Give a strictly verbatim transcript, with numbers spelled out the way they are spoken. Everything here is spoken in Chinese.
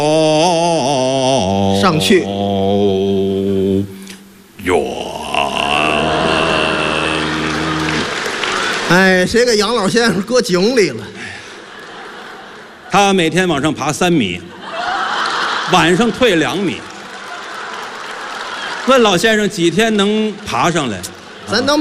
上去。 远。 哎，谁给杨老先生搁井里了？ 他每天往上爬三米，晚上退两米。问老先生几天能爬上来？ 咱能。